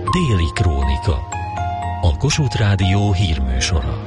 Déli Krónika. A Kossuth Rádió hírműsora.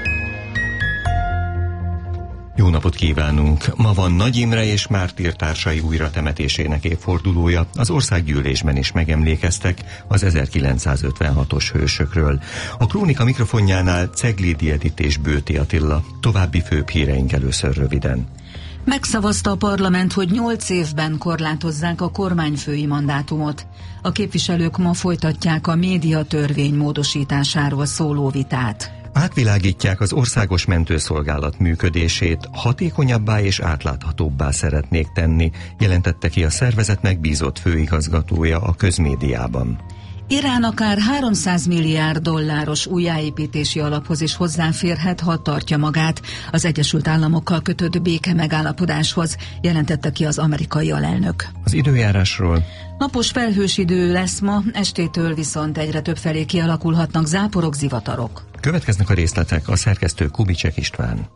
Jó napot kívánunk! Ma van Nagy Imre és mártírtársai újratemetésének évfordulója. Az országgyűlésben is megemlékeztek az 1956-os hősökről. A Krónika mikrofonjánál Ceglidi Edith és Bőti Attila. További főbb híreink először röviden. Megszavazta a parlament, hogy 8 évben korlátozzák a kormányfői mandátumot. A képviselők ma folytatják a médiatörvény módosításáról szóló vitát. Átvilágítják az országos mentőszolgálat működését, hatékonyabbá és átláthatóbbá szeretnék tenni, jelentette ki a szervezet megbízott főigazgatója a közmédiában. Irán akár $300 milliárd újjáépítési alaphoz is hozzáférhet, ha tartja magát az Egyesült Államokkal kötött béke megállapodáshoz, jelentette ki az amerikai alelnök. Az időjárásról. Napos felhős idő lesz ma, estétől viszont egyre többfelé kialakulhatnak záporok, zivatarok. Következnek a részletek, a szerkesztő Kubicek István.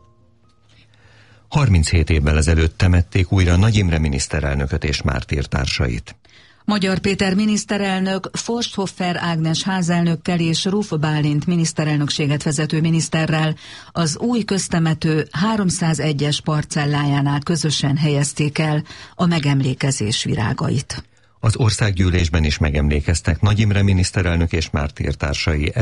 37 évvel ezelőtt temették újra Nagy Imre miniszterelnököt és mártírtársait. Magyar Péter miniszterelnök, Forsthofer Ágnes házelnökkel és Ruf Bálint miniszterelnökséget vezető miniszterrel az új köztemető 301-es parcellájánál közösen helyezték el a megemlékezés virágait. Az országgyűlésben is megemlékeztek Nagy Imre miniszterelnök és mártírtársai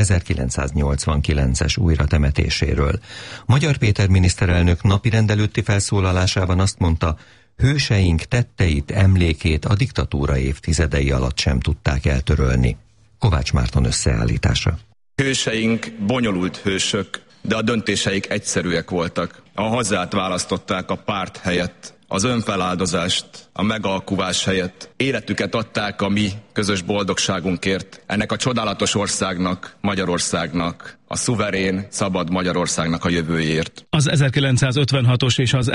1989-es újratemetéséről. Magyar Péter miniszterelnök napirend előtti felszólalásában azt mondta, hőseink tetteit, emlékét a diktatúra évtizedei alatt sem tudták eltörölni. Kovács Márton összeállítása. Hőseink bonyolult hősök, de a döntéseik egyszerűek voltak. A hazát választották a párt helyett, az önfeláldozást, a megalkuvás helyett. Életüket adták a mi közös boldogságunkért, ennek a csodálatos országnak, Magyarországnak, a szuverén, szabad Magyarországnak a jövőjéért. Az 1956-os és az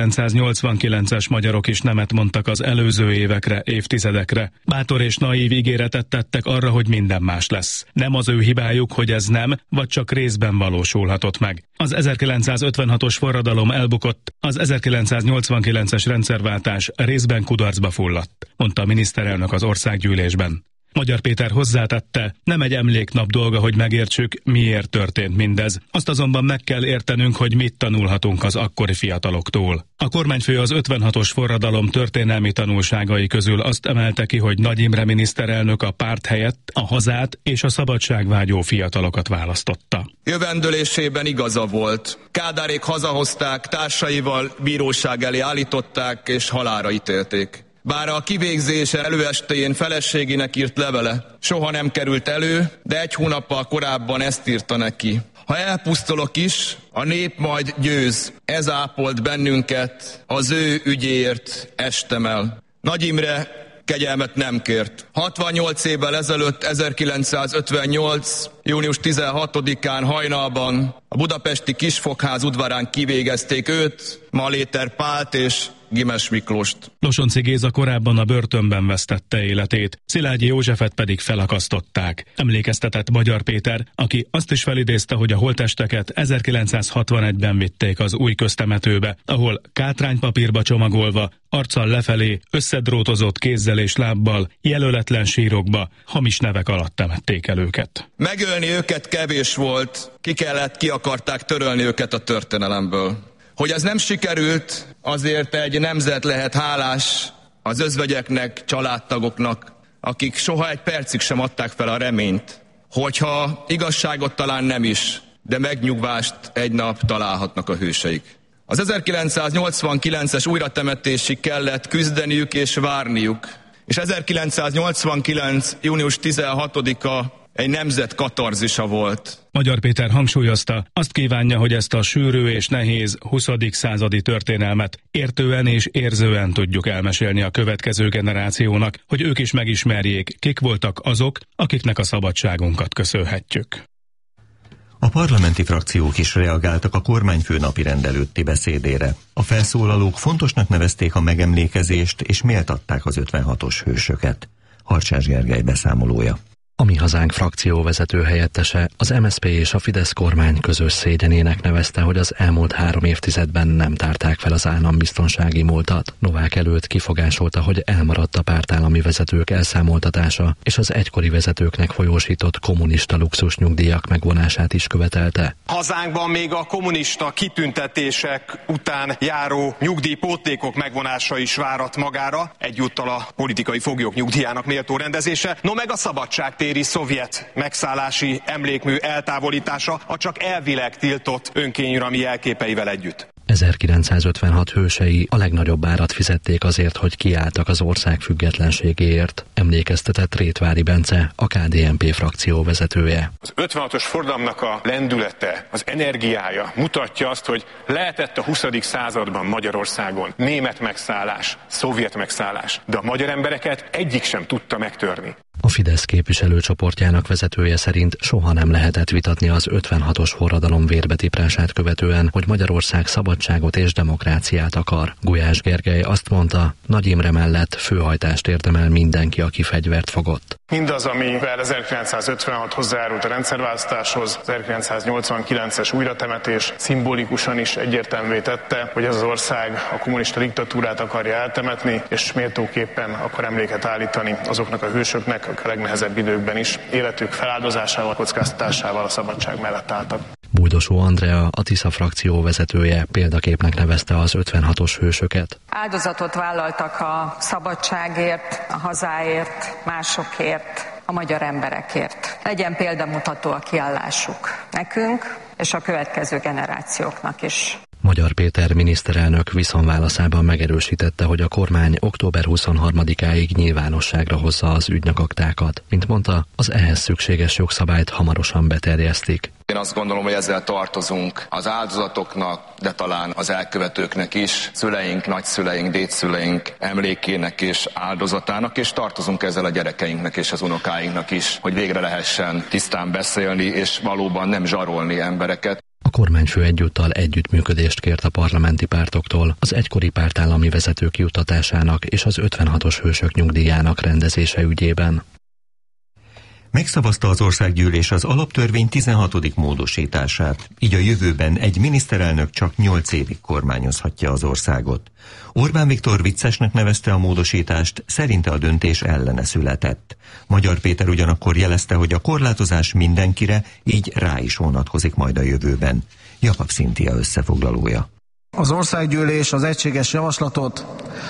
1989-es magyarok is nemet mondtak az előző évekre, évtizedekre. Bátor és naív ígéretet tettek arra, hogy minden más lesz. Nem az ő hibájuk, hogy ez nem, vagy csak részben valósulhatott meg. Az 1956-os forradalom elbukott, az 1989-es rendszerváltás részben kudarcba fulladt, mondta a miniszterelnök az országgyűlésben. Magyar Péter hozzátette, nem egy emléknap dolga, hogy megértsük, miért történt mindez. Azt azonban meg kell értenünk, hogy mit tanulhatunk az akkori fiataloktól. A kormányfő az 56-os forradalom történelmi tanulságai közül azt emelte ki, hogy Nagy Imre miniszterelnök a párt helyett a hazát és a szabadságvágyó fiatalokat választotta. Jövendőlésében igaza volt. Kádárék hazahozták, társaival bíróság elé állították és halálra ítélték. Bár a kivégzése előestéjén feleségének írt levele soha nem került elő, de egy hónappal korábban ezt írta neki. Ha elpusztulok is, a nép majd győz. Ez ápolt bennünket, az ő ügyéért estem el. Nagy Imre kegyelmet nem kért. 68 évvel ezelőtt, 1958. június 16-án hajnalban a budapesti Kisfogház udvarán kivégezték őt, Maléter Pált és Gimes Miklóst. Losonczy Géza korábban a börtönben vesztette életét, Szilágyi Józsefet pedig felakasztották. Emlékeztetett Magyar Péter, aki azt is felidézte, hogy a holttesteket 1961-ben vitték az új köztemetőbe, ahol kátránypapírba csomagolva, arccal lefelé, összedrótozott kézzel és lábbal, jelöletlen sírokba, hamis nevek alatt temették el őket. Megölni őket kevés volt, ki akarták törölni őket a történelemből. Hogy ez nem sikerült, azért egy nemzet lehet hálás az özvegyeknek, családtagoknak, akik soha egy percig sem adták fel a reményt, hogyha igazságot talán nem is, de megnyugvást egy nap találhatnak a hőseik. Az 1989-es újratemetésig kellett küzdeniük és várniuk, és 1989. június 16-a egy nemzet katarzisa volt. Magyar Péter hangsúlyozta, azt kívánja, hogy ezt a sűrű és nehéz 20. századi történelmet értően és érzően tudjuk elmesélni a következő generációnak, hogy ők is megismerjék, kik voltak azok, akiknek a szabadságunkat köszönhetjük. A parlamenti frakciók is reagáltak a kormányfő napirend előtti beszédére. A felszólalók fontosnak nevezték a megemlékezést és méltatták az 56-os hősöket. Harcsás Gergely beszámolója. A Mi Hazánk frakcióvezető helyettese az MSZP és a Fidesz kormány közös szégyenének nevezte, hogy az elmúlt 3 évtizedben nem tárták fel az állambiztonsági múltat. Novák előtt kifogásolta, hogy elmaradt a pártállami vezetők elszámoltatása, és az egykori vezetőknek folyósított kommunista luxus nyugdíjak megvonását is követelte. Hazánkban még a kommunista kitüntetések után járó nyugdíjpótlékok megvonása is várat magára, egyúttal a politikai foglyok nyugdíjának méltó rendezése, no meg a szabadságtéri szovjet megszállási emlékmű eltávolítása a csak elvileg tiltott önkényuralmi jelképeivel együtt. 1956 hősei a legnagyobb árat fizették azért, hogy kiálltak az ország függetlenségéért, emlékeztetett Rétvári Bence, a KDNP frakció vezetője. Az 56-os forradalomnak a lendülete, az energiája mutatja azt, hogy lehetett a 20. században Magyarországon német megszállás, szovjet megszállás, de a magyar embereket egyik sem tudta megtörni. A Fidesz képviselőcsoportjának vezetője szerint soha nem lehetett vitatni az 56-os forradalom vérbetiprását követően, hogy Magyarország szabadságot és demokráciát akar. Gulyás Gergely azt mondta, Nagy Imre mellett főhajtást érdemel mindenki, aki fegyvert fogott. Mindaz, amivel 1956 hozzájárult a rendszerváltozáshoz, az 1989-es újratemetés szimbolikusan is egyértelművé tette, hogy ez az ország a kommunista diktatúrát akarja eltemetni, és méltóképpen akar emléket állítani azoknak a hősöknek, akik a legnehezebb időkben is életük feláldozásával, kockáztatásával a szabadság mellett álltak. Bújdosó Andrea, a Tisza frakció vezetője példaképnek nevezte az 56-os hősöket. Áldozatot vállaltak a szabadságért, a hazáért, másokért, a magyar emberekért. Legyen példamutató a kiállásuk nekünk és a következő generációknak is. Magyar Péter miniszterelnök viszonválaszában megerősítette, hogy a kormány október 23-áig nyilvánosságra hozza az ügynökaktákat. Mint mondta, az ehhez szükséges jogszabályt hamarosan beterjesztik. Én azt gondolom, hogy ezzel tartozunk az áldozatoknak, de talán az elkövetőknek is, szüleink, nagyszüleink, dédszüleink emlékének és áldozatának, és tartozunk ezzel a gyerekeinknek és az unokáinknak is, hogy végre lehessen tisztán beszélni, és valóban nem zsarolni embereket. A kormányfő egyúttal együttműködést kért a parlamenti pártoktól az egykori pártállami vezetők juttatásának és az 56-os hősök nyugdíjának rendezése ügyében. Megszavazta az országgyűlés az alaptörvény 16. módosítását, így a jövőben egy miniszterelnök csak 8 évig kormányozhatja az országot. Orbán Viktor viccesnek nevezte a módosítást, szerinte a döntés ellene született. Magyar Péter ugyanakkor jelezte, hogy a korlátozás mindenkire, így rá is vonatkozik majd a jövőben. Jakab Szintia összefoglalója. Az országgyűlés az egységes javaslatot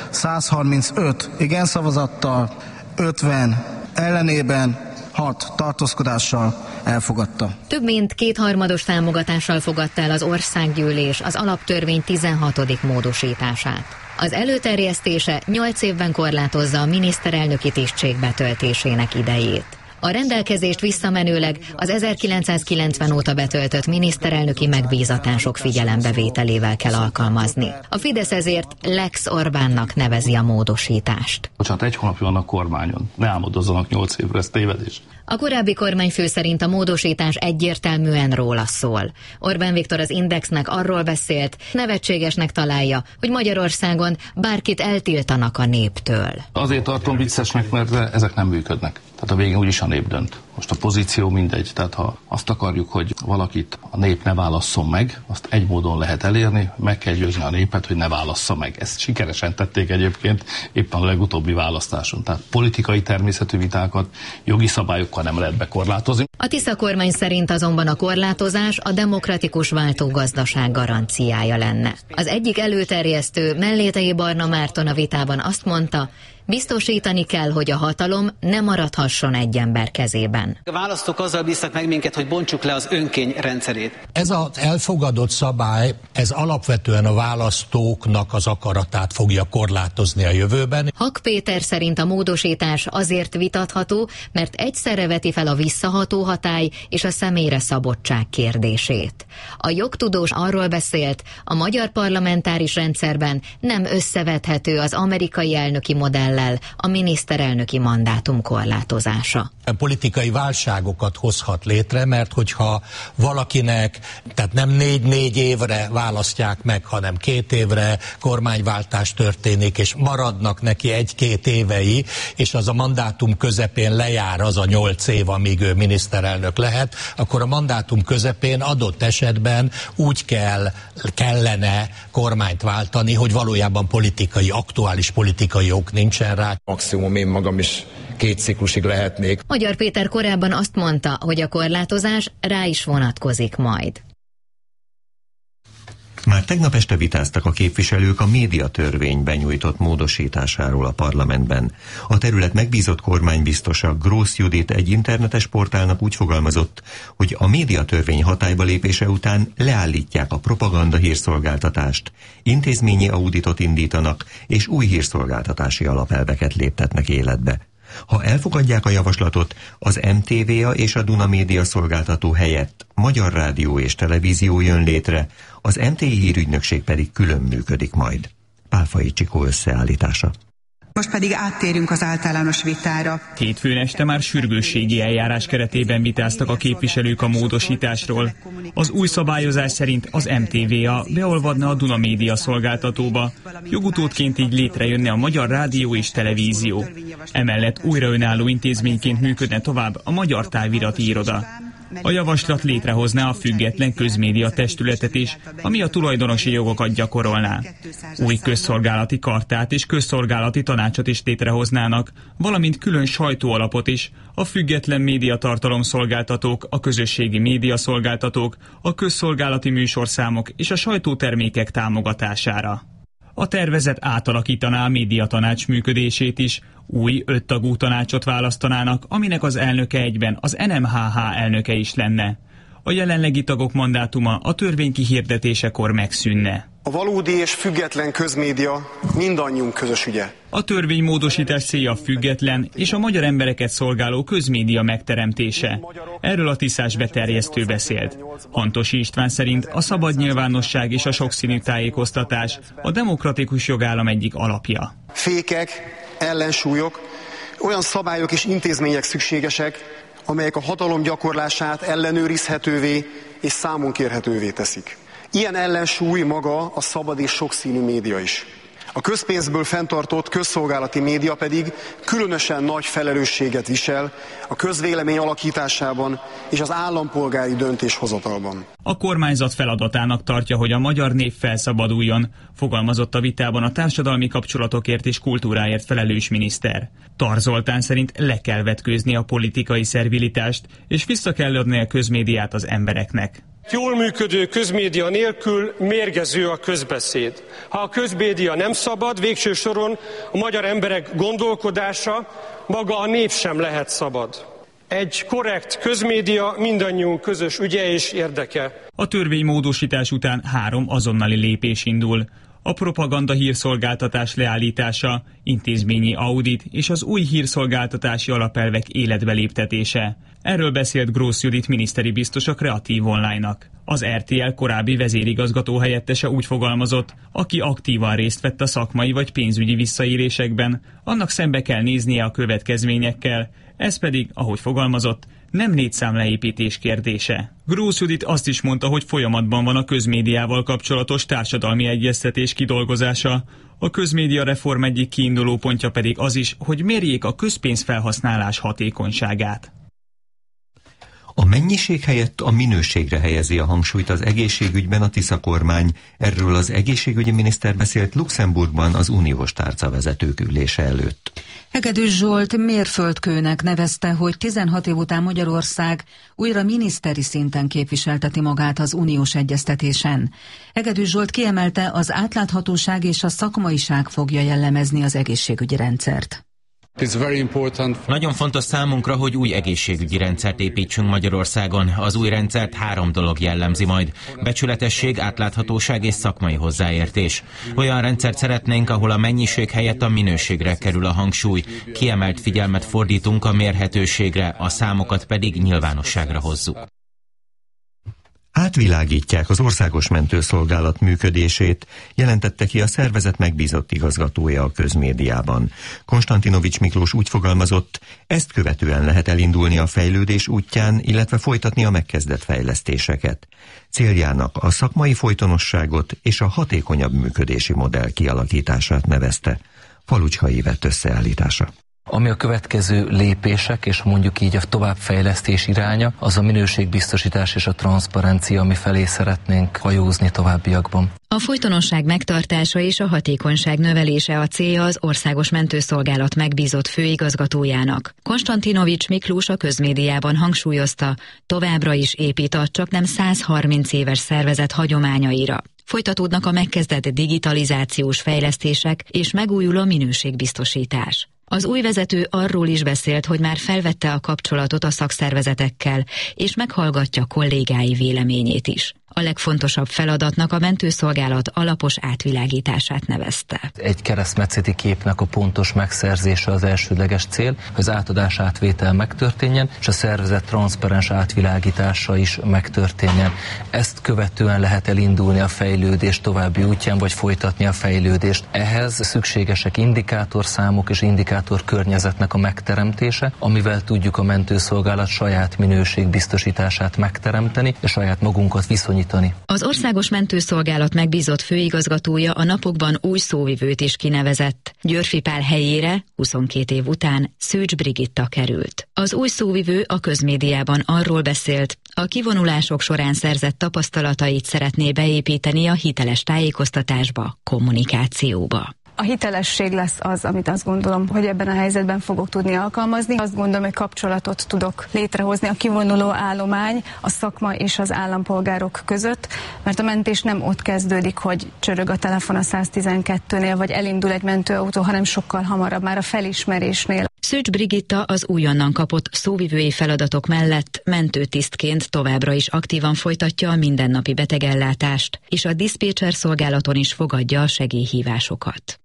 135 igen szavazattal, 50 ellenében, 6 tartózkodással elfogadta. Több mint 2/3 támogatással fogadta el az országgyűlés az alaptörvény 16. módosítását. Az előterjesztése 8 évben korlátozza a miniszterelnöki tisztség betöltésének idejét. A rendelkezést visszamenőleg az 1990 óta betöltött miniszterelnöki megbízatások figyelembevételével kell alkalmazni. A Fidesz ezért Lex Orbánnak nevezi a módosítást. Bocsánat, 1 hónapja van a kormányon. Ne álmodozzanak 8 évre, ez tévedés. A korábbi kormányfő szerint a módosítás egyértelműen róla szól. Orbán Viktor az Indexnek arról beszélt, nevetségesnek találja, hogy Magyarországon bárkit eltiltanak a néptől. Azért tartom viccesnek, mert ezek nem működnek. Tehát a végén úgyis a nép dönt. Most a pozíció mindegy, tehát ha azt akarjuk, hogy valakit a nép ne válasszon meg, azt egy módon lehet elérni, meg kell győzni a népet, hogy ne válassza meg. Ezt sikeresen tették egyébként éppen a legutóbbi választáson. Tehát politikai természetű vitákat jogi szabályokkal nem lehet bekorlátozni. A Tisza kormány szerint azonban a korlátozás a demokratikus váltógazdaság garanciája lenne. Az egyik előterjesztő, Mellétei Barna Márton a vitában azt mondta, biztosítani kell, hogy a hatalom ne maradhasson egy ember kezében. A választók azzal bíztak meg minket, hogy bontsuk le az önkény rendszerét. Ez az elfogadott szabály, ez alapvetően a választóknak az akaratát fogja korlátozni a jövőben. Hak Péter szerint a módosítás azért vitatható, mert egyszerre veti fel a visszaható hatály és a személyre szabottság kérdését. A jogtudós arról beszélt, a magyar parlamentáris rendszerben nem összevethető az amerikai elnöki modell kivétellel a miniszterelnöki mandátum korlátozása. Politikai válságokat hozhat létre, mert hogyha valakinek, tehát nem 4 évre választják meg, hanem 2 évre kormányváltás történik, és maradnak neki 1-2 évei, és az a mandátum közepén lejár az a 8 év, amíg ő miniszterelnök lehet, akkor a mandátum közepén adott esetben úgy kellene kormányt váltani, hogy valójában aktuális politikai ok nincsen rá. Maximum én magam is 2 ciklusig lehetnék. Magyar Péter korábban azt mondta, hogy a korlátozás rá is vonatkozik majd. Már tegnap este vitáztak a képviselők a médiatörvény benyújtott módosításáról a parlamentben. A terület megbízott kormánybiztosa Grósz Judit egy internetes portálnak úgy fogalmazott, hogy a médiatörvény hatályba lépése után leállítják a propaganda hírszolgáltatást, intézményi auditot indítanak és új hírszolgáltatási alapelveket léptetnek életbe. Ha elfogadják a javaslatot, az MTVA és a Duna Média szolgáltató helyett Magyar Rádió és Televízió jön létre, az MTI hírügynökség pedig külön működik majd. Pálfai Csikó összeállítása. Most pedig áttérünk az általános vitára. Hétfőn este már sürgősségi eljárás keretében vitáztak a képviselők a módosításról. Az új szabályozás szerint az MTVA beolvadna a Duna Média szolgáltatóba, jogutódként így létrejönne a Magyar Rádió és Televízió. Emellett újra önálló intézményként működne tovább a Magyar Távirati Iroda. A javaslat létrehozná a független közmédia testületet is, ami a tulajdonosi jogokat gyakorolná. Új közszolgálati kartát és közszolgálati tanácsot is létrehoznának, valamint külön sajtóalapot is, a független médiatartalomszolgáltatók, a közösségi médiaszolgáltatók, a közszolgálati műsorszámok és a sajtótermékek támogatására. A tervezet átalakítaná a médiatanács működését is, új 5 tagú tanácsot választanának, aminek az elnöke egyben az NMHH elnöke is lenne. A jelenlegi tagok mandátuma a törvény kihirdetésekor megszűnne. A valódi és független közmédia mindannyiunk közös ügye. A törvénymódosítás célja a független és a magyar embereket szolgáló közmédia megteremtése. Erről a Tiszás beterjesztő beszélt. Hantosi István szerint a szabad nyilvánosság és a sokszínű tájékoztatás a demokratikus jogállam egyik alapja. Fékek, ellensúlyok, olyan szabályok és intézmények szükségesek, amelyek a hatalom gyakorlását ellenőrizhetővé és számon kérhetővé teszik. Ilyen ellensúly maga a szabad és sokszínű média is. A közpénzből fenntartott közszolgálati média pedig különösen nagy felelősséget visel a közvélemény alakításában és az állampolgári döntéshozatalban. A kormányzat feladatának tartja, hogy a magyar nép felszabaduljon, fogalmazott a vitában a társadalmi kapcsolatokért és kultúráért felelős miniszter. Tar Zoltán szerint le kell vetkőzni a politikai szervilitást, és vissza kell adni a közmédiát az embereknek. Jól működő közmédia nélkül mérgező a közbeszéd. Ha a közmédia nem szabad, végső soron a magyar emberek gondolkodása, maga a nép sem lehet szabad. Egy korrekt közmédia mindannyiunk közös ügye és érdeke. A törvénymódosítás után 3 azonnali lépés indul. A propaganda hírszolgáltatás leállítása, intézményi audit és az új hírszolgáltatási alapelvek életbe léptetése. Erről beszélt Grósz Judit miniszteri biztos a Kreatív Online-nak. Az RTL korábbi vezérigazgató helyettese úgy fogalmazott, aki aktívan részt vett a szakmai vagy pénzügyi visszaélésekben, annak szembe kell néznie a következményekkel, ez pedig, ahogy fogalmazott, nem létszámleépítés kérdése. Grósz Judit azt is mondta, hogy folyamatban van a közmédiával kapcsolatos társadalmi egyeztetés kidolgozása. A közmédia reform egyik kiinduló pontja pedig az is, hogy mérjék a közpénzfelhasználás hatékonyságát. A mennyiség helyett a minőségre helyezi a hangsúlyt az egészségügyben a Tisza kormány. Erről az egészségügyi miniszter beszélt Luxemburgban az uniós tárcavezetők ülése előtt. Hegedűs Zsolt mérföldkőnek nevezte, hogy 16 év után Magyarország újra miniszteri szinten képviselteti magát az uniós egyeztetésen. Hegedűs Zsolt kiemelte, az átláthatóság és a szakmaiság fogja jellemezni az egészségügyi rendszert. Nagyon fontos számunkra, hogy új egészségügyi rendszert építsünk Magyarországon. Az új rendszert 3 dolog jellemzi majd. Becsületesség, átláthatóság és szakmai hozzáértés. Olyan rendszert szeretnénk, ahol a mennyiség helyett a minőségre kerül a hangsúly. Kiemelt figyelmet fordítunk a mérhetőségre, a számokat pedig nyilvánosságra hozzuk. Átvilágítják az Országos Mentőszolgálat működését, jelentette ki a szervezet megbízott igazgatója a közmédiában. Konstantinovics Miklós úgy fogalmazott, ezt követően lehet elindulni a fejlődés útján, illetve folytatni a megkezdett fejlesztéseket. Céljának a szakmai folytonosságot és a hatékonyabb működési modell kialakítását nevezte. Falucskai Ivett összeállítása. Ami a következő lépések, és mondjuk így a továbbfejlesztés iránya, az a minőségbiztosítás és a transzparencia, ami felé szeretnénk hajózni továbbiakban. A folytonosság megtartása és a hatékonyság növelése a célja az Országos Mentőszolgálat megbízott főigazgatójának. Konstantinovics Miklós a közmédiában hangsúlyozta, továbbra is épít a csaknem 130 éves szervezet hagyományaira. Folytatódnak a megkezdett digitalizációs fejlesztések és megújul a minőségbiztosítás. Az új vezető arról is beszélt, hogy már felvette a kapcsolatot a szakszervezetekkel, és meghallgatja kollégái véleményét is. A legfontosabb feladatnak a mentőszolgálat alapos átvilágítását nevezte. Egy keresztmetszeti képnek a pontos megszerzése az elsődleges cél, hogy az átadás-átvétel megtörténjen, és a szervezet transzparens átvilágítása is megtörténjen. Ezt követően lehet elindulni a fejlődés további útján, vagy folytatni a fejlődést. Ehhez szükségesek indikátorszámok és indikátorkörnyezetnek a megteremtése, amivel tudjuk a mentőszolgálat saját minőségbiztosítását megteremteni, és saját magunkat viszonyítani. Az Országos Mentőszolgálat megbízott főigazgatója a napokban új szóvivőt is kinevezett. Györfi Pál helyére 22 év után Szőcs Brigitta került. Az új szóvivő a közmédiában arról beszélt, a kivonulások során szerzett tapasztalatait szeretné beépíteni a hiteles tájékoztatásba, kommunikációba. A hitelesség lesz az, amit azt gondolom, hogy ebben a helyzetben fogok tudni alkalmazni. Azt gondolom, hogy kapcsolatot tudok létrehozni a kivonuló állomány, a szakma és az állampolgárok között, mert a mentés nem ott kezdődik, hogy csörög a telefon a 112-nél, vagy elindul egy mentőautó, hanem sokkal hamarabb, már a felismerésnél. Szőcs Brigitta az újonnan kapott szóvivői feladatok mellett mentőtisztként továbbra is aktívan folytatja a mindennapi betegellátást, és a diszpécser szolgálaton is fogadja a segélyhívásokat.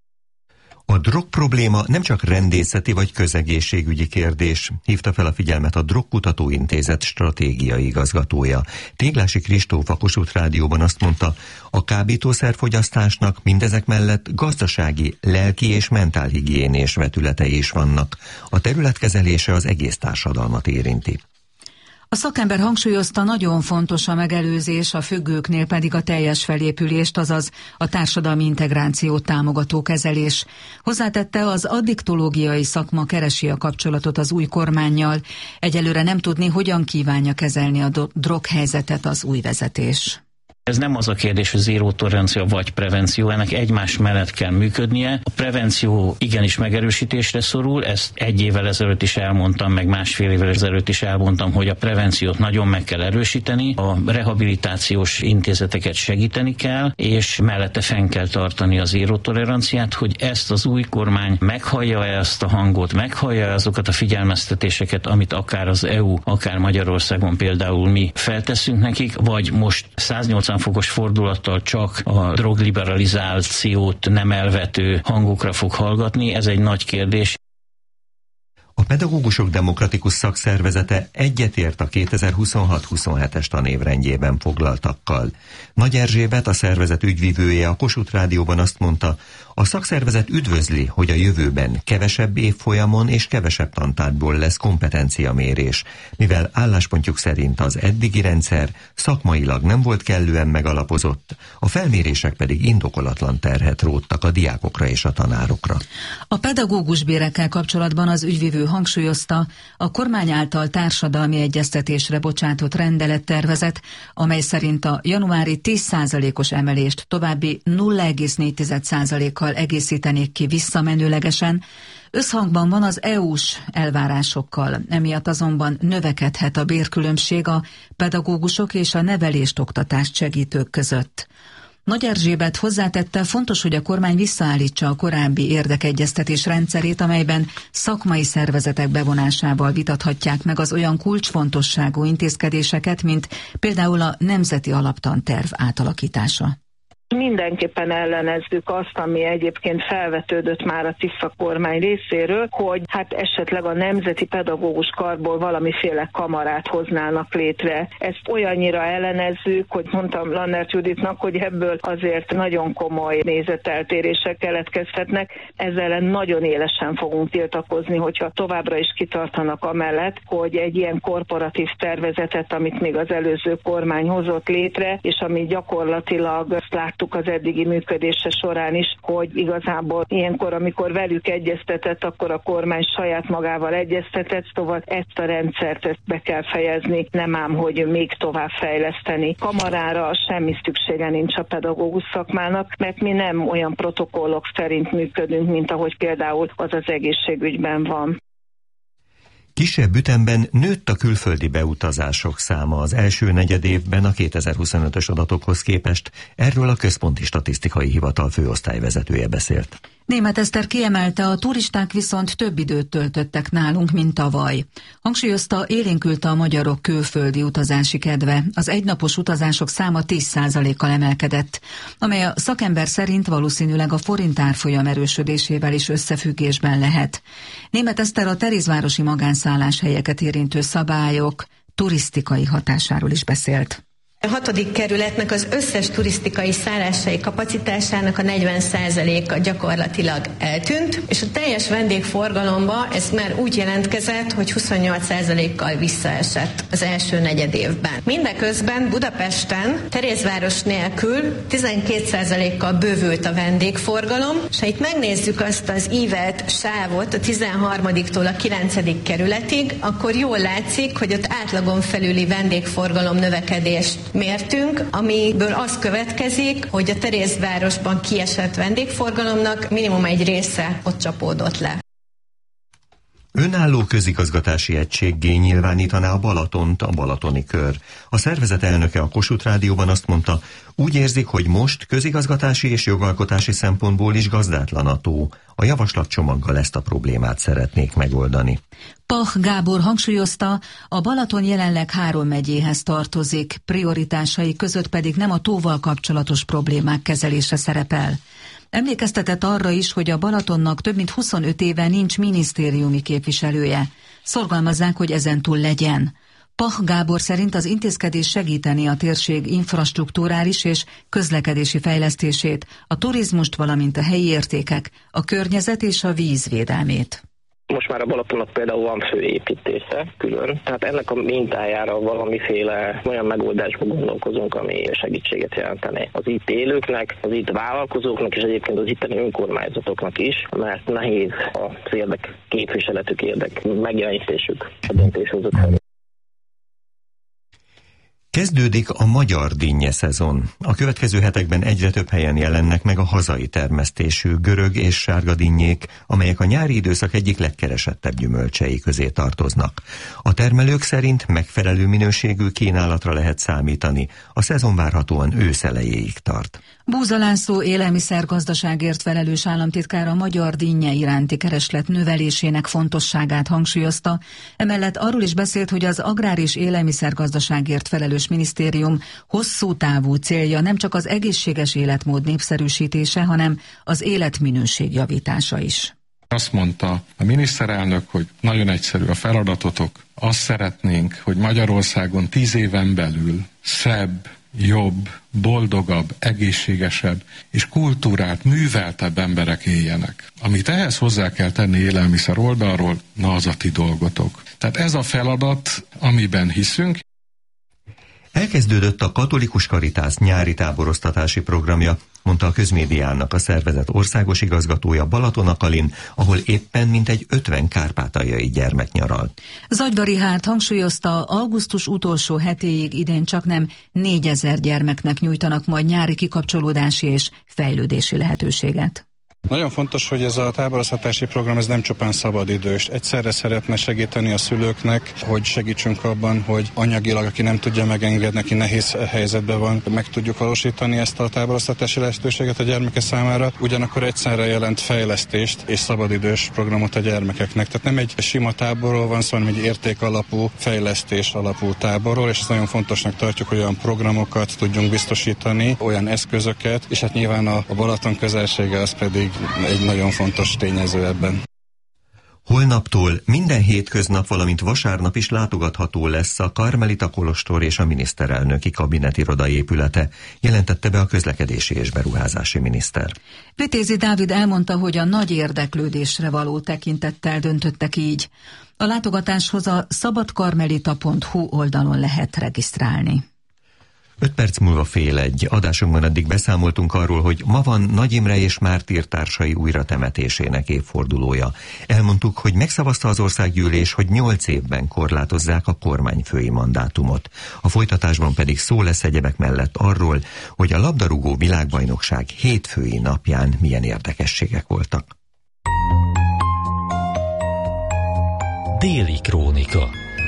A drogprobléma nem csak rendészeti vagy közegészségügyi kérdés, hívta fel a figyelmet a Drogkutató Intézet stratégiai igazgatója. Téglási Kristóf a Kossuth Rádióban azt mondta, a kábítószerfogyasztásnak mindezek mellett gazdasági, lelki és mentálhigiénés vetületei is vannak. A terület kezelése az egész társadalmat érinti. A szakember hangsúlyozta, nagyon fontos a megelőzés, a függőknél pedig a teljes felépülést, azaz a társadalmi integrációt támogató kezelés. Hozzátette, az addiktológiai szakma keresi a kapcsolatot az új kormánnyal. Egyelőre nem tudni, hogyan kívánja kezelni a droghelyzetet az új vezetés. Ez nem az a kérdés, hogy zéró tolerancia vagy prevenció, ennek egymás mellett kell működnie. A prevenció igenis megerősítésre szorul, ezt egy évvel ezelőtt is elmondtam, meg másfél évvel ezelőtt is elmondtam, hogy a prevenciót nagyon meg kell erősíteni, a rehabilitációs intézeteket segíteni kell, és mellette fenn kell tartani a zéró toleranciát, hogy ezt az új kormány meghallja ezt a hangot, meghallja azokat a figyelmeztetéseket, amit akár az EU, akár Magyarországon például mi felteszünk nekik, vagy most 180 fokos fordulattal csak a drogliberalizációt nem elvető hangokra fog hallgatni, ez egy nagy kérdés. A Pedagógusok Demokratikus Szakszervezete egyetért a 2026-27-es tanévrendjében foglaltakkal. Nagy Erzsébet, a szervezet ügyvivője a Kossuth Rádióban azt mondta, a szakszervezet üdvözli, hogy a jövőben kevesebb évfolyamon és kevesebb tantárgyból lesz kompetenciamérés, mivel álláspontjuk szerint az eddigi rendszer szakmailag nem volt kellően megalapozott, a felmérések pedig indokolatlan terhet róttak a diákokra és a tanárokra. A pedagógus bérekkel kapcsolatban az ügyvivő hangsúlyozta, a kormány által társadalmi egyeztetésre bocsátott rendelettervezet, amely szerint a januári 10%-os emelést további 0,4%-kal egészítenék ki visszamenőlegesen, összhangban van az EU-s elvárásokkal, emiatt azonban növekedhet a bérkülönbség a pedagógusok és a nevelést-oktatást segítők között. Nagy Erzsébet hozzátette, fontos, hogy a kormány visszaállítsa a korábbi érdekegyeztetés rendszerét, amelyben szakmai szervezetek bevonásával vitathatják meg az olyan kulcsfontosságú intézkedéseket, mint például a nemzeti alaptanterv átalakítása. Mindenképpen ellenezzük azt, ami egyébként felvetődött már a Tisza kormány részéről, hogy hát esetleg a Nemzeti Pedagógus Karból valamiféle kamarát hoznának létre. Ezt olyannyira ellenezzük, hogy mondtam Lannert Juditnak, hogy ebből azért nagyon komoly nézeteltérések keletkezhetnek. Ezzel ellen nagyon élesen fogunk tiltakozni, hogyha továbbra is kitartanak amellett, hogy egy ilyen korporatív tervezetet, amit még az előző kormány hozott létre, és ami gyakorlatilag azt láttuk az eddigi működése során is, hogy igazából ilyenkor, amikor velük egyeztetett, akkor a kormány saját magával egyeztetett, szóval ezt a rendszert be kell fejezni, nem ám, hogy még tovább fejleszteni. Kamarára semmi szüksége nincs a pedagógus szakmának, mert mi nem olyan protokollok szerint működünk, mint ahogy például az egészségügyben van. Kisebb ütemben nőtt a külföldi beutazások száma az első negyedévben a 2025-ös adatokhoz képest. Erről a Központi Statisztikai Hivatal főosztályvezetője beszélt. Németh Eszter kiemelte, a turisták viszont több időt töltöttek nálunk, mint tavaly. Hangsúlyozta, élénkült a magyarok külföldi utazási kedve. Az egynapos utazások száma 10%-kal emelkedett, amely a szakember szerint valószínűleg a forint árfolyam erősödésével is összefüggésben lehet. Németh Eszter a terézvárosi magánszálláshelyeket érintő szabályok turisztikai hatásáról is beszélt. A 6. kerületnek az összes turisztikai szálláshelyi kapacitásának a 40%-a gyakorlatilag eltűnt, és a teljes vendégforgalomba ez már úgy jelentkezett, hogy 28%-kal visszaesett az első negyedévben. Mindeközben Budapesten Terézváros nélkül 12%-kal bővült a vendégforgalom, és ha itt megnézzük azt az ívelt sávot a 13-tól a 9. kerületig, akkor jól látszik, hogy ott átlagon felüli vendégforgalom növekedést mértünk, amiből az következik, hogy a Terézvárosban kiesett vendégforgalomnak minimum egy része ott csapódott le. Önálló közigazgatási egységgé nyilvánítaná a Balatont a Balatoni Kör. A szervezet elnöke a Kossuth Rádióban azt mondta, úgy érzik, hogy most közigazgatási és jogalkotási szempontból is gazdátlan a tó. A javaslatcsomaggal ezt a problémát szeretnék megoldani. Pach Gábor hangsúlyozta, a Balaton jelenleg 3 megyéhez tartozik, prioritásai között pedig nem a tóval kapcsolatos problémák kezelése szerepel. Emlékeztetett arra is, hogy a Balatonnak több mint 25 éve nincs minisztériumi képviselője. Szorgalmazzák, hogy ezentúl legyen. Pach Gábor szerint az intézkedés segíteni a térség infrastrukturális és közlekedési fejlesztését, a turizmust, valamint a helyi értékek, a környezet és a víz védelmét. Most már a Balatonnak például van főépítése külön, tehát ennek a mintájára valamiféle olyan megoldásba gondolkozunk, ami segítséget jelentene az itt élőknek, az itt vállalkozóknak és egyébként az itteni önkormányzatoknak is, mert nehéz az érdekképviseletük, érdek megjelenítésük a döntéshozók felé. Kezdődik a magyar dinnye szezon. A következő hetekben egyre több helyen jelennek meg a hazai termesztésű görög és sárga dinnyék, amelyek a nyári időszak egyik legkeresettebb gyümölcsei közé tartoznak. A termelők szerint megfelelő minőségű kínálatra lehet számítani. A szezon várhatóan ősz elejéig tart. Búza László élelmiszergazdaságért felelős államtitkár a magyar dinnye iránti kereslet növelésének fontosságát hangsúlyozta, emellett arról is beszélt, hogy az Agrár és Élelmiszergazdaságért felelős minisztérium hosszú távú célja nem csak az egészséges életmód népszerűsítése, hanem az életminőség javítása is. Azt mondta a miniszterelnök, hogy nagyon egyszerű a feladatotok. Azt szeretnénk, hogy Magyarországon 10 éven belül szebb, jobb, boldogabb, egészségesebb és kultúrált, műveltebb emberek éljenek. Amit ehhez hozzá kell tenni élelmiszer oldalról, na az a ti dolgotok. Tehát ez a feladat, amiben hiszünk. Elkezdődött a Katolikus Karitász nyári táboroztatási programja, mondta a Közmédiának a szervezet országos igazgatója Balaton Akalin, ahol éppen mintegy 50 kárpátaljai gyermek nyaral. Zagyva Rihárd hangsúlyozta, augusztus utolsó hetéig idén csaknem 4000 gyermeknek nyújtanak majd nyári kikapcsolódási és fejlődési lehetőséget. Nagyon fontos, hogy ez a táboroztatási program ez nem csupán szabadidős. Egyszerre szeretne segíteni a szülőknek, hogy segítsünk abban, hogy anyagilag, aki nem tudja megengedni, aki nehéz helyzetben van, meg tudjuk valósítani ezt a táboroztatási lehetőséget a gyermeke számára. Ugyanakkor egyszerre jelent fejlesztést és szabadidős programot a gyermekeknek. Tehát nem egy sima táborról van szó, hanem egy értékalapú, fejlesztés alapú táborról, és ezt nagyon fontosnak tartjuk, hogy olyan programokat tudjunk biztosítani, olyan eszközöket, és hát nyilván a Balaton közelsége az pedig egy nagyon fontos tényező ebben. Holnaptól minden hétköznap, valamint vasárnap is látogatható lesz a Karmelita kolostor és a miniszterelnöki kabinetiroda épülete, jelentette be a közlekedési és beruházási miniszter. Vitézi Dávid elmondta, hogy a nagy érdeklődésre való tekintettel döntöttek így. A látogatáshoz a szabadkarmelita.hu oldalon lehet regisztrálni. 5 perc múlva 12:30. Adásunkban eddig beszámoltunk arról, hogy ma van Nagy Imre és mártírtársai újratemetésének évfordulója. Elmondtuk, hogy megszavazta az országgyűlés, hogy 8 évben korlátozzák a kormányfői mandátumot. A folytatásban pedig szó lesz egyebek mellett arról, hogy a labdarúgó világbajnokság hétfői napján milyen érdekességek voltak. Déli krónika.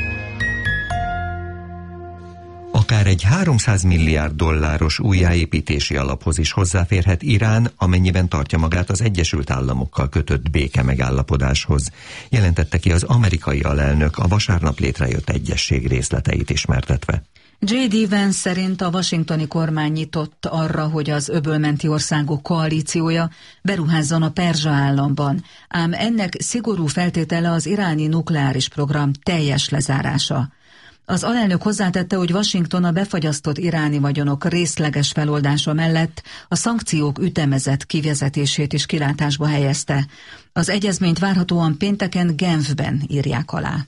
Akár egy 300 milliárd dolláros újjáépítési alaphoz is hozzáférhet Irán, amennyiben tartja magát az Egyesült Államokkal kötött béke megállapodáshoz, jelentette ki az amerikai alelnök a vasárnap létrejött egyezség részleteit ismertetve. J.D. Vance szerint a washingtoni kormány nyitott arra, hogy az öbölmenti országok koalíciója beruházzon a Perzsa államban, ám ennek szigorú feltétele az iráni nukleáris program teljes lezárása. Az alelnök hozzátette, hogy Washington a befagyasztott iráni vagyonok részleges feloldása mellett a szankciók ütemezett kivezetését is kilátásba helyezte. Az egyezményt várhatóan pénteken Genfben írják alá.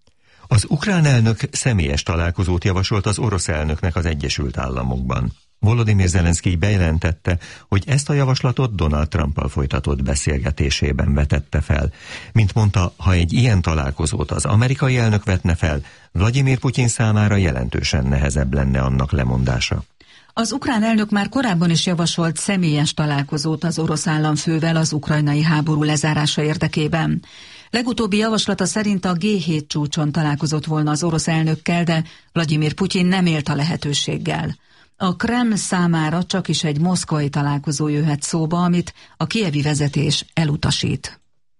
Az ukrán elnök személyes találkozót javasolt az orosz elnöknek az Egyesült Államokban. Volodymyr Zelenszkij bejelentette, hogy ezt a javaslatot Donald Trumpal folytatott beszélgetésében vetette fel. Mint mondta, ha egy ilyen találkozót az amerikai elnök vetne fel, Vladimir Putyin számára jelentősen nehezebb lenne annak lemondása. Az ukrán elnök már korábban is javasolt személyes találkozót az orosz államfővel az ukrajnai háború lezárása érdekében. Legutóbbi javaslata szerint a G7 csúcson találkozott volna az orosz elnökkel, de Vladimir Putyin nem élt a lehetőséggel. A Kreml számára csak is egy moszkvai találkozó jöhet szóba, amit a kijevi vezetés elutasít.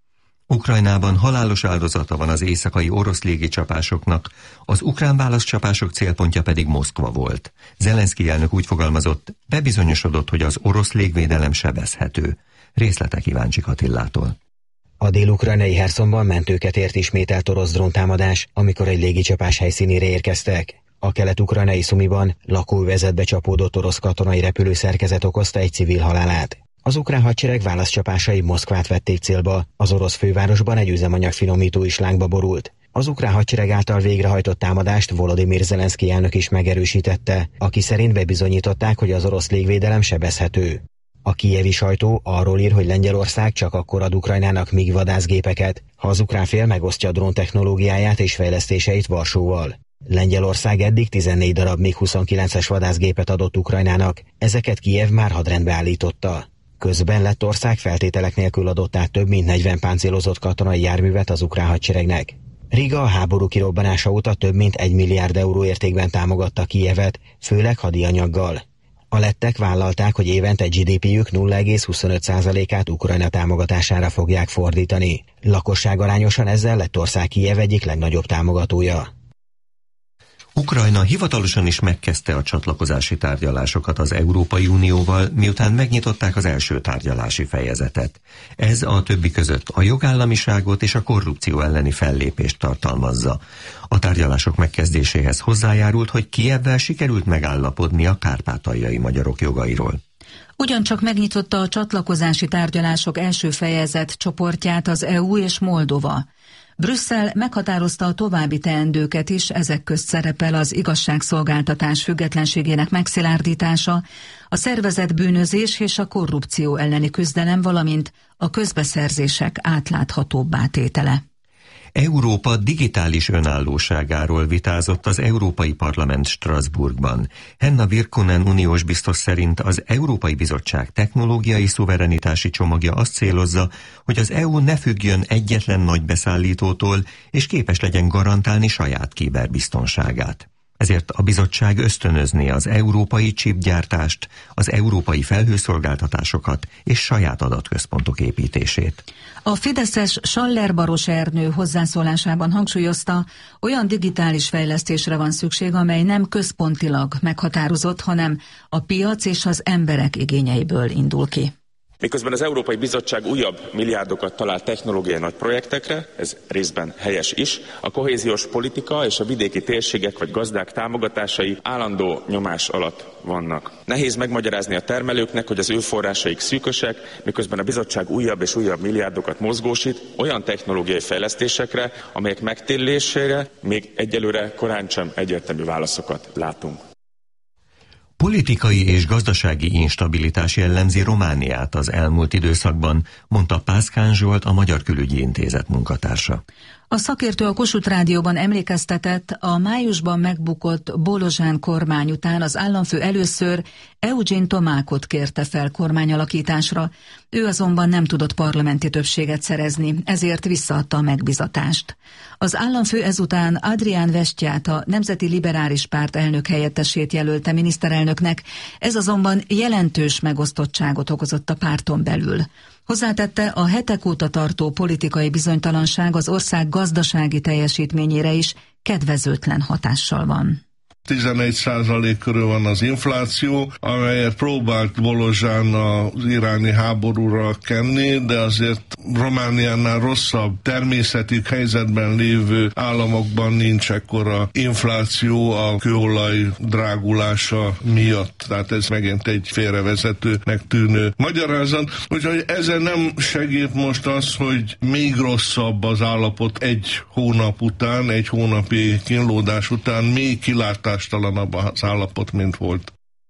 Ukrajnában halálos áldozata van az éjszakai orosz légicsapásoknak, az ukrán válaszcsapások célpontja pedig Moszkva volt. Zelenszkij elnök úgy fogalmazott, bebizonyosodott, hogy az orosz légvédelem sebezhető. Részletek Iváncsik Attilától. A dél-ukrajnai Hersonban mentőket ért ismételt orosz dróntámadás, amikor egy légicsapás helyszínére érkeztek. A kelet-ukrajnai Szumiban lakóövezetbe csapódott orosz katonai repülőszerkezet okozta egy civil halálát. Az ukrán hadsereg válaszcsapásai Moszkvát vették célba, az orosz fővárosban egy üzemanyagfinomító is lángba borult. Az ukrán hadsereg által végrehajtott támadást Volodymyr Zelenszkij elnök is megerősítette, aki szerint bebizonyították, hogy az orosz légvédelem sebezhető. A kijevi sajtó arról ír, hogy Lengyelország csak akkor ad Ukrajnának MiG vadászgépeket, ha az ukrán fél megosztja a drón technológiáját és fejlesztéseit Varsóval. Lengyelország eddig 14 darab MiG-29-es vadászgépet adott Ukrajnának, ezeket Kijev már hadrendbe állította. Közben Lettország feltételek nélkül adott át több mint 40 páncélozott katonai járművet az ukrán hadseregnek. Riga a háború kirobbanása óta több mint 1 milliárd euró értékben támogatta Kijevet, főleg hadianyaggal. A lettek vállalták, hogy évente GDP-jük 0,25%-át Ukrajna támogatására fogják fordítani. Lakosságarányosan ezzel Lettország Kijev egyik legnagyobb támogatója. Ukrajna hivatalosan is megkezdte a csatlakozási tárgyalásokat az Európai Unióval, miután megnyitották az első tárgyalási fejezetet. Ez a többi között a jogállamiságot és a korrupció elleni fellépést tartalmazza. A tárgyalások megkezdéséhez hozzájárult, hogy Kijevvel sikerült megállapodni a kárpátaljai magyarok jogairól. Ugyancsak megnyitotta a csatlakozási tárgyalások első fejezet csoportját az EU és Moldova. Brüsszel meghatározta a további teendőket is, ezek közt szerepel az igazságszolgáltatás függetlenségének megszilárdítása, a szervezett bűnözés és a korrupció elleni küzdelem, valamint a közbeszerzések átláthatóbbá tétele. Európa digitális önállóságáról vitázott az Európai Parlament Strasbourgban. Henna Virkkunen uniós biztos szerint az Európai Bizottság technológiai szuverenitási csomagja azt célozza, hogy az EU ne függjön egyetlen nagy beszállítótól, és képes legyen garantálni saját kiberbiztonságát. Ezért a bizottság ösztönözné az európai chipgyártást, az európai felhőszolgáltatásokat és saját adatközpontok építését. A fideszes Schaller-Baros Ernő hozzászólásában hangsúlyozta, olyan digitális fejlesztésre van szükség, amely nem központilag meghatározott, hanem a piac és az emberek igényeiből indul ki. Miközben az Európai Bizottság újabb milliárdokat talál technológiai nagy projektekre, ez részben helyes is, a kohéziós politika és a vidéki térségek vagy gazdák támogatásai állandó nyomás alatt vannak. Nehéz megmagyarázni a termelőknek, hogy az ő forrásaik szűkösek, miközben a bizottság újabb és újabb milliárdokat mozgósít olyan technológiai fejlesztésekre, amelyek megtérülésére még egyelőre korán sem egyértelmű válaszokat látunk. Politikai és gazdasági instabilitás jellemzi Romániát az elmúlt időszakban, mondta Pászkán Zsolt, a Magyar Külügyi Intézet munkatársa. A szakértő a Kossuth Rádióban emlékeztetett, a májusban megbukott Bolozsán kormány után az államfő először Eugén Tomákot kérte fel kormányalakításra. Ő azonban nem tudott parlamenti többséget szerezni, ezért visszaadta a megbizatást. Az államfő ezután Adrián Vestját, a Nemzeti Liberális Párt elnök helyettesét jelölte miniszterelnöknek, ez azonban jelentős megosztottságot okozott a párton belül. Hozzátette, a hetek óta tartó politikai bizonytalanság az ország gazdasági teljesítményére is kedvezőtlen hatással van. 11% körül van az infláció, amelyet próbált Bolozsán az iráni háborúra kenni, de azért Romániánál rosszabb természeti helyzetben lévő államokban nincs ekkora infláció a kőolaj drágulása miatt. Tehát ez megint egy félrevezetőnek tűnő magyarázat. Úgyhogy ezen nem segít most az, hogy még rosszabb az állapot egy hónap után, egy hónapi kínlódás után, még kilátástalanabb az állapot, mint volt.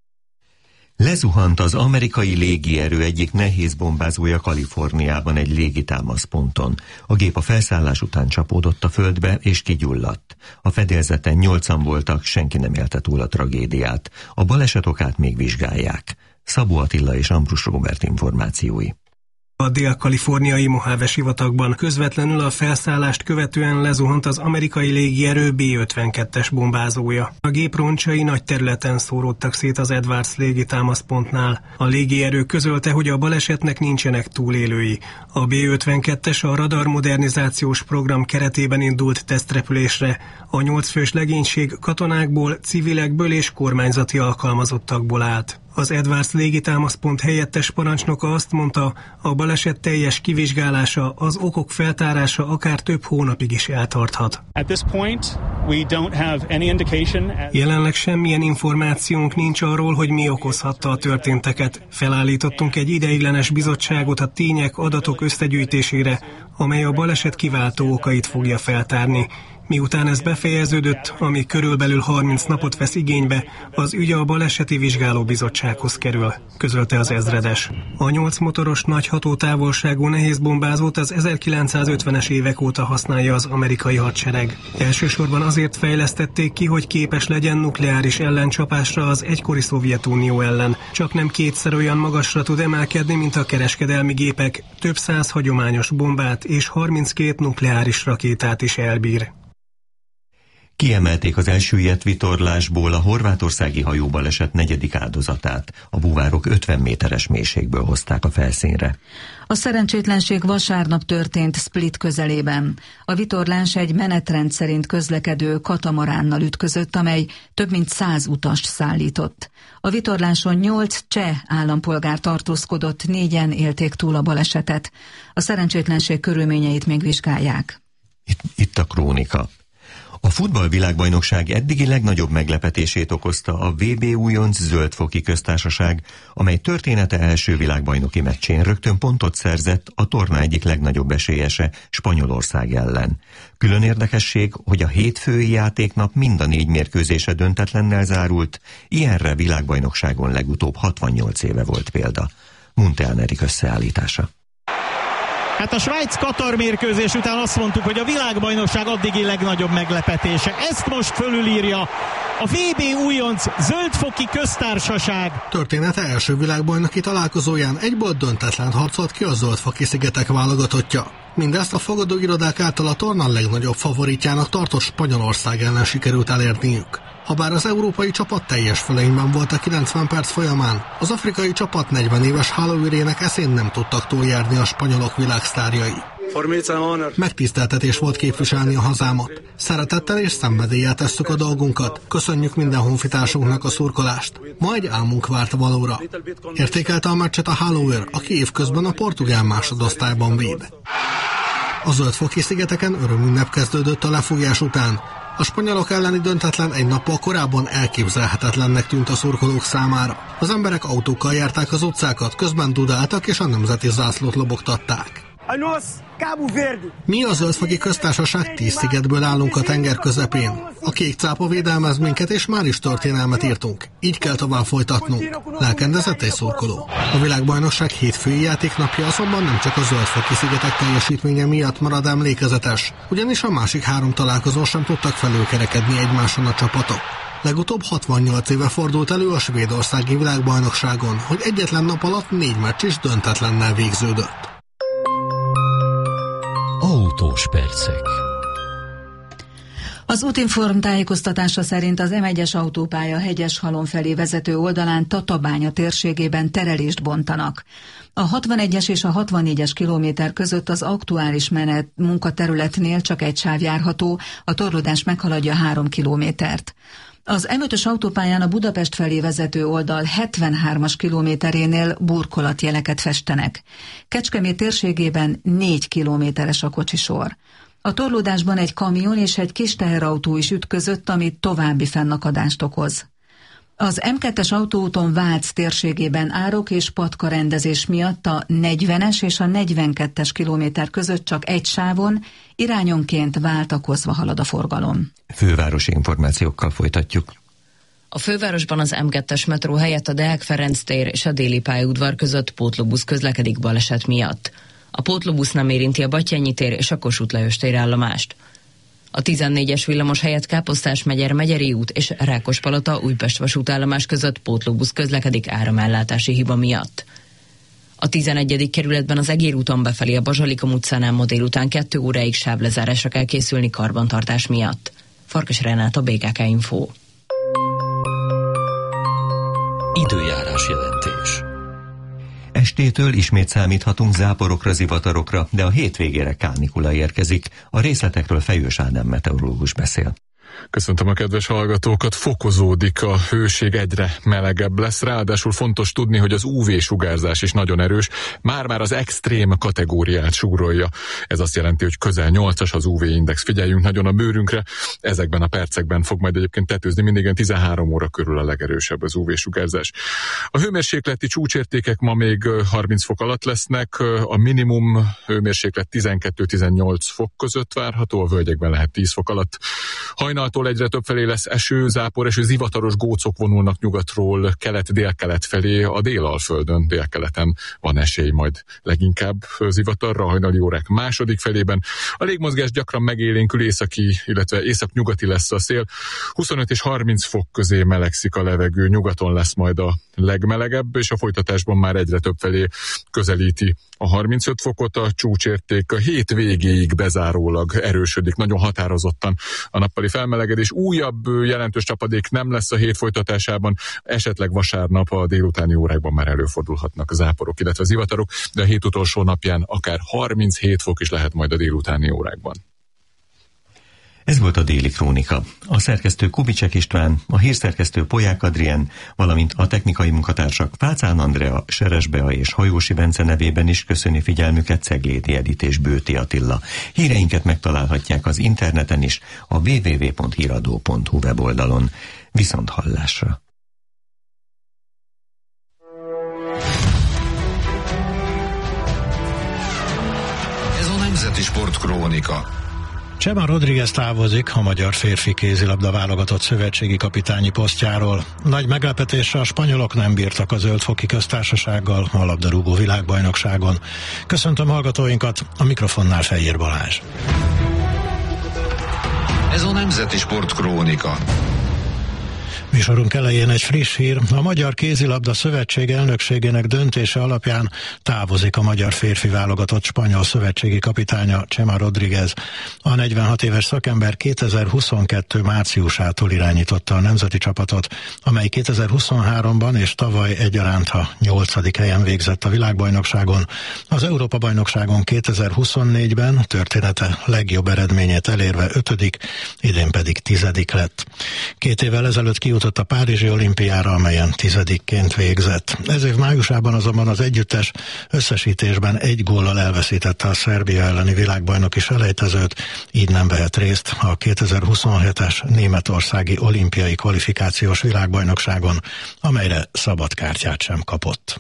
Lezuhant az amerikai légierő egyik nehéz bombázója Kaliforniában egy légitámaszponton. A gép a felszállás után csapódott a földbe és kigyulladt. A fedélzeten 8-an voltak, senki nem élte túl a tragédiát. A baleset okát még vizsgálják. Szabó Attila és Ambrus Róbert információi. A dél-kaliforniai Mojave sivatagban közvetlenül a felszállást követően lezuhant az amerikai légierő B-52-es bombázója. A gép roncsai nagy területen szóródtak szét az Edwards légitámaszpontnál. A légierő közölte, hogy a balesetnek nincsenek túlélői. A B-52-es a radarmodernizációs program keretében indult tesztrepülésre. A 8 fős legénység katonákból, civilekből és kormányzati alkalmazottakból állt. Az Edwards légitámaszpont helyettes parancsnoka azt mondta, a baleset teljes kivizsgálása, az okok feltárása akár több hónapig is eltarthat. Jelenleg semmilyen információnk nincs arról, hogy mi okozhatta a történteket. Felállítottunk egy ideiglenes bizottságot a tények, adatok összegyűjtésére, amely a baleset kiváltó okait fogja feltárni. Miután ez befejeződött, ami körülbelül 30 napot vesz igénybe, az ügy a baleseti vizsgálóbizottsághoz kerül, közölte az ezredes. A 8 motoros nagy hatótávolságú nehézbombázót az 1950-es évek óta használja az amerikai hadsereg. Elsősorban azért fejlesztették ki, hogy képes legyen nukleáris ellencsapásra az egykori Szovjetunió ellen. Csak nem kétszer olyan magasra tud emelkedni, mint a kereskedelmi gépek, több 100 hagyományos bombát és 32 nukleáris rakétát is elbír. Kiemelték az elsüllyedt vitorlásból a horvátországi hajóbaleset 4. áldozatát. A búvárok 50 méteres mélységből hozták a felszínre. A szerencsétlenség vasárnap történt Split közelében. A vitorlás egy menetrend szerint közlekedő katamaránnal ütközött, amely több mint 100 utast szállított. A vitorláson 8 cseh állampolgár tartózkodott, 4-en élték túl a balesetet. A szerencsétlenség körülményeit még vizsgálják. Itt a krónika. A futballvilágbajnokság eddigi legnagyobb meglepetését okozta a VB újonc Zöldfoki Köztársaság, amely története első világbajnoki meccsén rögtön pontot szerzett a torna egyik legnagyobb esélyese, Spanyolország ellen. Külön érdekesség, hogy a hétfői játéknap mind a 4 mérkőzése döntetlennel zárult, ilyenre világbajnokságon legutóbb 68 éve volt példa. Muntean Erik összeállítása. Hát a Svájc-Katar mérkőzés után azt mondtuk, hogy a világbajnokság addigi legnagyobb meglepetése. Ezt most fölülírja a VB újonc Zöld-foki Köztársaság. Története első világbajnoki találkozóján egyből döntetlen harcolt ki a Zöld-foki szigetek válogatottja. Mindezt a fogadóirodák által a torna legnagyobb favoritjának tartott Spanyolország ellen sikerült elérniük. Habár az európai csapat teljes felényben volt a 90 perc folyamán, az afrikai csapat 40 éves hálóürének eszén nem tudtak túljárni a spanyolok világsztárjai. Megtiszteltetés volt képviselni a hazámat. Szeretettel és szenvedéllyel tesszük a dolgunkat. Köszönjük minden honfitársunknak a szurkolást. Ma egy álmunk várt valóra. Értékelte a meccset a hálóőr, aki évközben a portugál másodosztályban véd. A Zöld-foki szigeteken örömünnep kezdődött a lefújás után. A spanyolok elleni döntetlen egy nappal korábban elképzelhetetlennek tűnt a szurkolók számára. Az emberek autókkal járták az utcákat, közben dudáltak és a nemzeti zászlót lobogtatták. Mi a Zöld-foki Köztársaság 10 szigetből állunk a tenger közepén. A kék cápa védelmez minket, és már is történelmet írtunk. Így kell tovább folytatnunk. Lelkendezett egy szurkoló. A világbajnokság hétfői játéknapja azonban nem csak a Zöld-foki szigetek teljesítménye miatt marad emlékezetes, ugyanis a másik 3 találkozón sem tudtak felülkerekedni egymáson a csapatok. Legutóbb 68 éve fordult elő a svédországi világbajnokságon, hogy egyetlen nap alatt 4 meccs is döntetlennel végződött. Autós percek. Az Útinform tájékoztatása szerint az M1-es autópálya Hegyeshalom felé vezető oldalán Tatabánya térségében terelést bontanak. A 61-es és a 64-es kilométer között az aktuális munkaterületnél csak egy sáv járható, a torlódás meghaladja 3 kilométert. Az M5-ös autópályán a Budapest felé vezető oldal 73-as kilométerénél burkolatjeleket festenek. Kecskemét térségében 4 kilométeres a kocsisor. A torlódásban egy kamion és egy kis teherautó is ütközött, ami további fennakadást okoz. Az M2-es autóúton Vác térségében árok és patkarendezés miatt a 40-es és a 42-es kilométer között csak egy sávon, irányonként váltakozva halad a forgalom. Fővárosi információkkal folytatjuk. A fővárosban az M2-es metró helyett a Deák Ferenc tér és a Déli pályaudvar között pótlóbusz közlekedik baleset miatt. A pótlóbusz nem érinti a Batthyány tér és a Kossuth Lajos tér állomást. A 14-es villamos helyett Káposztás-megyer Megyeri út és Rákospalota Újpest vasútállomás között pótlóbusz közlekedik áramellátási hiba miatt. A 11. kerületben az Egér úton befelé a Bazsalikom utcánál ma délután 2 óráig sávlezárásra kell készülni karbantartás miatt. Farkas Renát, a BKK Info. Időjárás jelentés. Estétől ismét számíthatunk záporokra, zivatarokra, de a hétvégére kánikula érkezik. A részletekről Fejős Ádám meteorológus beszél. Köszöntöm a kedves hallgatókat, fokozódik a hőség, egyre melegebb lesz, ráadásul fontos tudni, hogy az UV-sugárzás is nagyon erős, már-már az extrém kategóriát súrolja. Ez azt jelenti, hogy közel 8-as az UV-index. Figyeljünk nagyon a bőrünkre, ezekben a percekben fog majd egyébként tetőzni, mindig 13 óra körül a legerősebb az UV-sugárzás. A hőmérsékleti csúcsértékek ma még 30 fok alatt lesznek, a minimum hőmérséklet 12-18 fok között várható, a völgyekben lehet 10 fok alatt. Hajnaltól egyre többfelé lesz eső, záporeső, zivataros gócok vonulnak nyugatról kelet-délkelet felé, a Délalföldön, délkeleten van esély majd leginkább zivatarra, a hajnali órák második felében. A légmozgás gyakran megélénkül, északi, illetve északnyugati lesz a szél. 25 és 30 fok közé melegszik a levegő, nyugaton lesz majd a legmelegebb, és a folytatásban már egyre többfelé közelíti a 35 fokot, a csúcsérték a hét végéig bezárólag erősödik, nagyon határozottan a nappali felmelegedés. Újabb jelentős csapadék nem lesz a hét folytatásában, esetleg vasárnap a délutáni órákban már előfordulhatnak záporok, illetve zivatarok, de a hét utolsó napján akár 37 fok is lehet majd a délutáni órákban. Ez volt a Déli Krónika. A szerkesztő Kubicsek István, a hírszerkesztő Polyák Adrien, valamint a technikai munkatársak Fácán Andrea, Seres Bea és Hajósi Bence nevében is köszöni figyelmüket Ceglédi Edit és Bőti Attila. Híreinket megtalálhatják az interneten is, a www.híradó.hu weboldalon. Viszont hallásra! Ez a Nemzeti Sportkrónika. Chema Rodriguez távozik a magyar férfi kézilabda válogatott szövetségi kapitányi posztjáról. Nagy meglepetéssel a spanyolok nem bírtak a Zöld-foki Köztársasággal a labdarúgó világbajnokságon. Köszöntöm hallgatóinkat, a mikrofonnál Fejér Balázs. Ez a Nemzeti Sport Krónika. Műsorunk elején egy friss hír. A Magyar Kézilabda Szövetség elnökségének döntése alapján távozik a magyar férfi válogatott spanyol szövetségi kapitánya Chema Rodriguez. A 46 éves szakember 2022 márciusától irányította a nemzeti csapatot, amely 2023-ban és tavaly egyaránt a 8. helyen végzett a világbajnokságon. Az Európa-bajnokságon 2024-ben története legjobb eredményét elérve 5., idén pedig 10. lett. 2 évvel ezelőtt kijutott a Párizsi olimpiára, amelyen 10-ként végzett. Ez év májusában azonban az együttes összesítésben 1 góllal elveszítette a Szerbia elleni világbajnoki selejtezőt, így nem vehet részt a 2027-es németországi olimpiai kvalifikációs világbajnokságon, amelyre szabad kártyát sem kapott.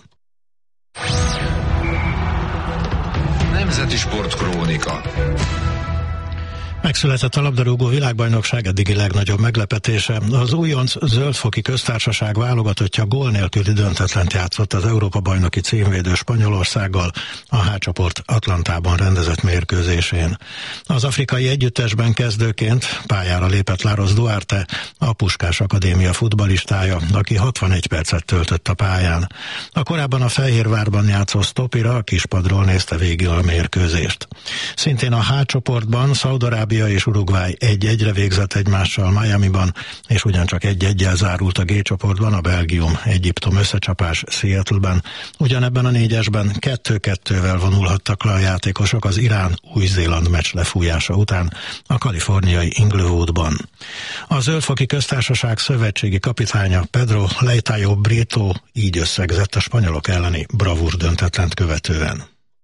Nemzeti Sport Krónika. Megszületett a labdarúgó világbajnokság eddigi legnagyobb meglepetése. Az újonc Zöld-foki Köztársaság válogatottja gól nélküli döntetlent játszott az Európa-bajnoki címvédő Spanyolországgal a H csoport Atlantában rendezett mérkőzésén. Az afrikai együttesben kezdőként pályára lépett Laros Duarte, a Puskás Akadémia futballistája, aki 61 percet töltött a pályán. A korábban a Fehérvárban játszó Stopira a kispadról nézte végig a mérkőzést. Szintén a H csoportban Szaúd-Arábia és Uruguay 1-1-re végzett egymással Miamiban, és ugyancsak 1-1-jel zárult a G csoportban a Belgium-Egyiptom összecsapás Seattle-ben. Ugyanebben a 4-esben 2-2-vel vonulhattak le a játékosok az Irán-Új-Zéland meccs lefújása után a kaliforniai Inglewoodban. A Zöld-foki Köztársaság szövetségi kapitánya Pedro Leitao Brito így összegzett a spanyolok elleni bravúr döntetlent követően.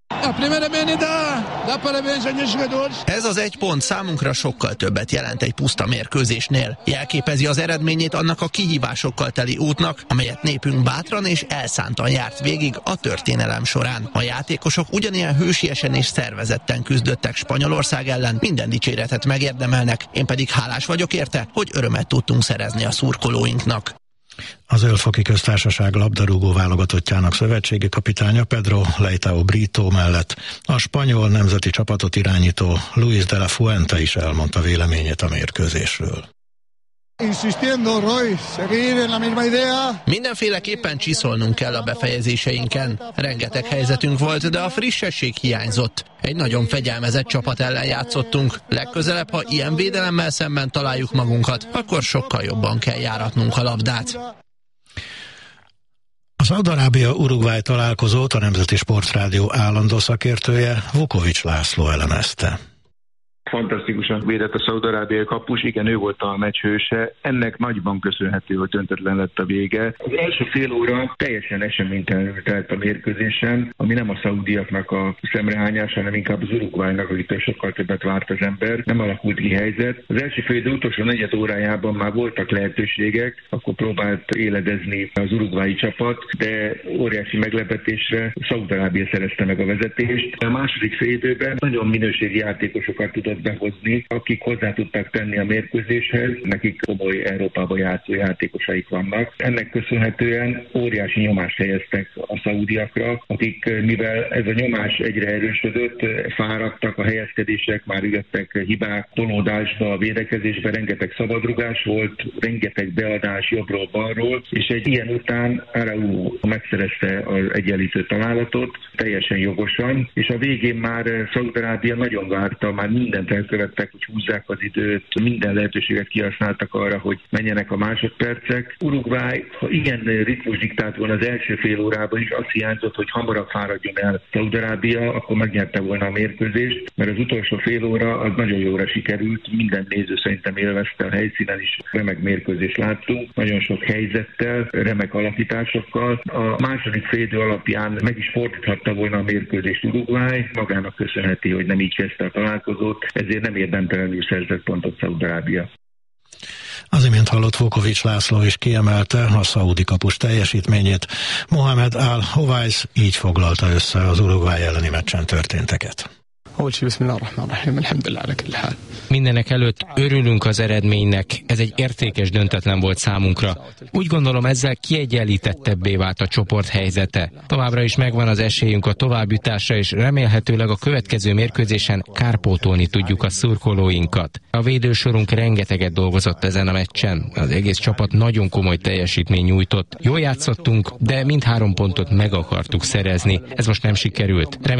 Ez az 1 pont számunkra sokkal többet jelent egy puszta mérkőzésnél. Jelképezi az eredményét annak a kihívásokkal teli útnak, amelyet népünk bátran és elszántan járt végig a történelem során. A játékosok ugyanilyen hősiesen és szervezetten küzdöttek Spanyolország ellen, minden dicséretet megérdemelnek, én pedig hálás vagyok érte, hogy örömet tudtunk szerezni a szurkolóinknak. A Zöld-foki Köztársaság labdarúgó válogatottjának szövetségi kapitánya Pedro Leitao Brito mellett a spanyol nemzeti csapatot irányító Luis de la Fuente is elmondta véleményét a mérkőzésről. Mindenféleképpen csiszolnunk kell a befejezéseinken. Rengeteg helyzetünk volt, de a frissesség hiányzott. Egy nagyon fegyelmezett csapat ellen játszottunk. Legközelebb, ha ilyen védelemmel szemben találjuk magunkat, akkor sokkal jobban kell járatnunk a labdát. A Szaúd-Arábia-Uruguay találkozót a Nemzeti Sportrádió állandó szakértője Vukovics László elemezte. Fantasztikusan védett a szaúd-arábiai kapus, igen, ő volt a meccs hőse. Ennek nagyban köszönhető, hogy döntetlen lett a vége. Az első fél óra teljesen eseménytelenül telt a mérkőzésen, ami nem a szaúdiaknak a szemrehányása, hanem inkább az Uruguaynak, akitől sokkal többet várt az ember. Nem alakult ki helyzet. Az első fél idő utolsó negyed órájában már voltak lehetőségek, akkor próbált éledezni az uruguayi csapat, de óriási meglepetésre Szaúd-Arábia szerezte meg a vezetést. A második fél időben nagyon minőségi játékosokat tudott behozni, akik hozzá tudták tenni a mérkőzéshez, nekik komoly Európába játszó játékosaik vannak. Ennek köszönhetően óriási nyomást helyeztek a szaúdiakra, akik, mivel ez a nyomás egyre erősödött, fáradtak, a helyezkedések már jöttek hibák, tolódásba, a védekezésbe, rengeteg szabadrugás volt, rengeteg beadás jobbról-balról, és egy ilyen után Araújo megszerezte az egyenlítő találatot, teljesen jogosan, és a végén már Szaúd-Arábia nagyon várta, már mindent elkövettek, hogy húzzák az időt, minden lehetőséget kihasználtak arra, hogy menjenek a másodpercek. Uruguay, ha ilyen ritmus diktált volna az első fél órában is, azt hiányzott, hogy hamarabb fáradjon el Szaúd-Arábia, akkor megnyerte volna a mérkőzést, mert az utolsó fél óra az nagyon jóra sikerült, minden néző szerintem élvezte, a helyszínen is remek mérkőzést láttunk, nagyon sok helyzettel, remek alakításokkal. A második fél idő alapján meg is fordíthatta volna a mérkőzést Uruguay, magának köszönheti, hogy nem így kezdte a találkozót, ezért nem érdemtelenül szerzett pontot Szaúd-Arábia. Az imént hallott Vukovics László is kiemelte a szaúdi kapus teljesítményét. Mohamed Al-Hovaiz így foglalta össze az Uruguay elleni meccsen történteket. Mindenek előtt örülünk az eredménynek, ez egy értékes döntetlen volt számunkra. Úgy gondolom, ezzel kiegyenlítettebbé vált a csoport helyzete. Továbbra is megvan az esélyünk a továbbjutásra, és remélhetőleg a következő mérkőzésen kárpótolni tudjuk a szurkolóinkat. A védősorunk rengeteget dolgozott ezen a meccsen. Az egész csapat nagyon komoly teljesítmény nyújtott. Jól játszottunk, de mindhárom pontot meg akartuk szerezni. Ez most nem sikerült.